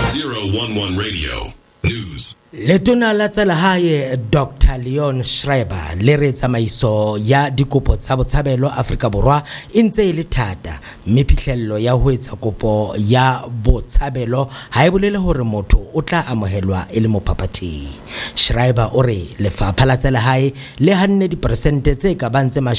011 Radio News. Letona la tsa lehae Dr. Leon Schreiber le re tsamaiso ya dikopo tsa botshabelo Afrika Borwa e ntse le thata mme phihlello ya ho etsa kopo ya botshabelo ha e bolele hore motho o tla amohelwa e le mopapati. Schreiber o re lefapha la tsa lehae le hanne diperesente tse ka bang tse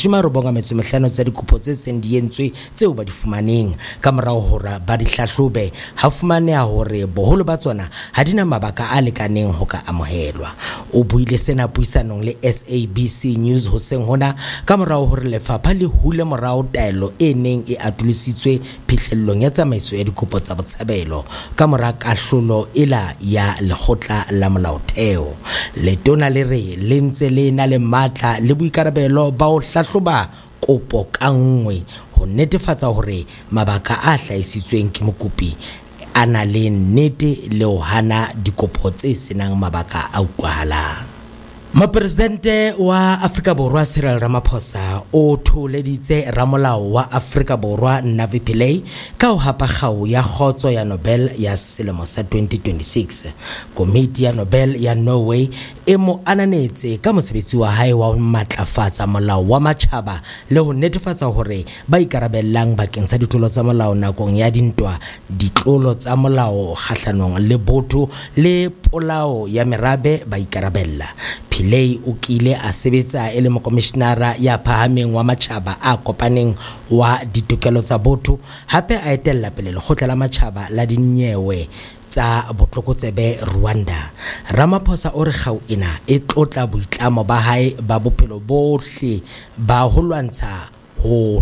95 tsa dikopo tse seng di entswe tseo ba di fumaneng ka morao hore ba di hlahlobe ha fumaneha hore boholo ba tsona ha dina mabaka a lekaneng ho ka amohelwa. O buile sena puisanong le SABC News hoseng hona ka morao hore lefapha le hule morao taelo e neng e atulisitswe phihlellong ya tsamaiso ya dikopo tsa botshabelo ka mora kahlolo ela ya lekgotla la molaotheo. Letona le re le ntse le na le matla le boikarabelo ba ho hlahloba kopo ka nngwe ho netefatsa hore mabaka a hlahisitsweng ke mokopi ana le nnete le ho hana dikopo tse senang mabaka a utlwahalang. Mopresidente wa Afrika Borwa Cyril Ramaphosa o tholeditse ramolao wa Afrika Borwa Navi Pillay ka ho hapa kgau ya khotso ya Nobel ya selemo sa 2026. Komiti ya Nobel ya Norway e mo ananetse ka mosebetsi wa hae wa ho matlafatsa molao wa matjhaba le ho netefatsa hore ba ikarabellang bakeng sa ditlolo tsa molao nakong ya dintwa, ditlolo tsa molao kgahlanong le botho le polao ya merabe ba ikarabella. Pillay o kile a sebetsa e le mokomishenara ya phahameng wa matjhaba a kopaneng wa ditokelo tsa botho, hape a etella pele lekgotla la matjhaba la dinyewe tsa botlokotsebe Rwanda. Ramaphosa o re kgau ena e tlotla boitlamo ba hae ba bophelo bohle ba ho lwantsha ho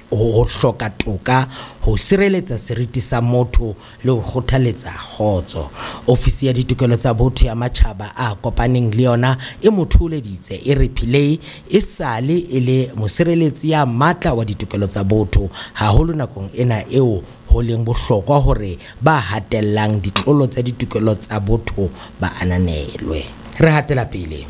hloka toka, ho sireletsa seriti sa motho le ho kgothaletsa khotso. Ofisi ya ditokelo tsa botho ya matjhaba a kopaneng le yona e motholeditse e re Pillay e sale e le mosireletsi ya matla wa ditokelo tsa botho haholo nakong ena eo ho leng bohlokwa hore ba hatellang ditlolo tsa ditokelo tsa botho ba ananelwe. Re hatela pele.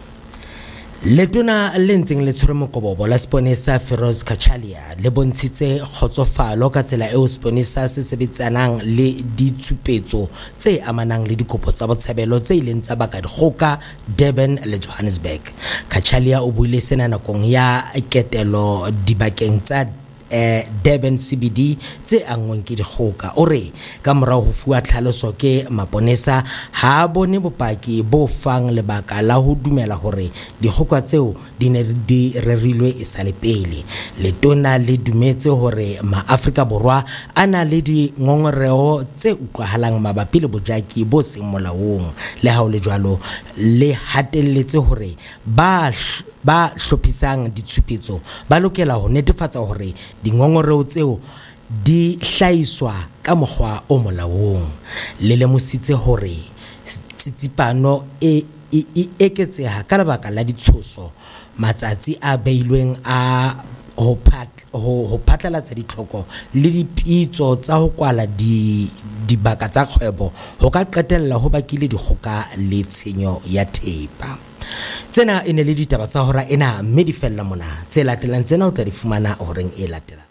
Letona le ntseng le tshwere mokobobo la Sponisa Feroz Kachalia le bontshitse kgotsofalo ka tsela eo Sponisa se sebetsanang le ditshupetso tse amanang le dikopo tsa botshabelo tse ileng tsa baka dikgoka Durban le Johannesburg. Kachalia o buile sena nakong ya ketelo dibakeng tsa Durban CBD tse angweng ke dikgoka. O re ka morao ho fuwa tlhaloso ke maponesa ha bone bopaki bo fang lebaka la ho dumela hore dikgoka tseo di ne di rerilwe e sale pele. Letona le dumetse hore ma-Afrika Borwa ana le di ngongoreo tse utlwahalang mabapi le bojaki bo seng molaong. Le ha o le jwalo le hatelletse hore ba hlophisang ditshupetso ba lokela ho netefatsa hore dingongoreo tseo di hlahiswa ka mokgwa o molaong. Le lemositse hore tsitsipano e eketseha ka lebaka la ditshoso matsatsi a beilweng a ho phatlalatsa ditlhoko le dipitso tsa ho kwala dibaka tsa kgwebo ho ka qetella ho bakile dikgoka le tshenyo ya thepa. Tsena e ne le ditaba tsa hora ena mme di fella mona tse latelang tsena o tla di fumana horeng e latela.